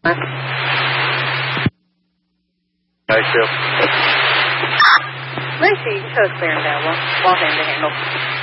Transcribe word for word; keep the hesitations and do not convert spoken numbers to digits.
Nice deal. Lucy, coast clear and available. Walk in to handle.